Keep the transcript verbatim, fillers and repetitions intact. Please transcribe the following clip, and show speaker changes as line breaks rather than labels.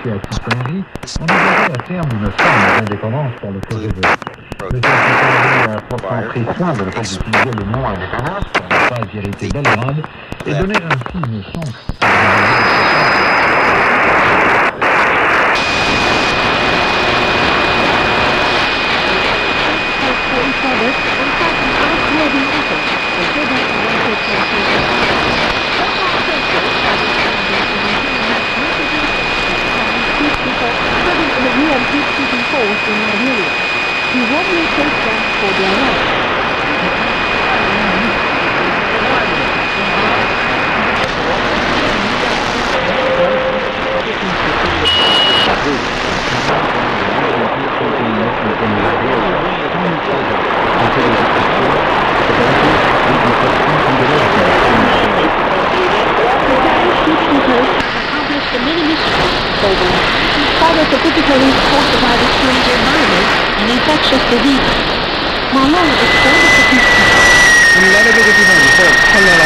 situé à Tipperary, on a basé la ferme une forme d'indépendance pour le projet de... Le Tipperary a pourtant pris soin de ne pas utiliser le nom indépendance pour ne pas irriter Belgrade et donner ainsi une chance à la
He warmly thanks them for their help. Accomplished the many missions globally, in spite of the difficulties caused by the strange environment and infectious diseases. Malone extended the peace.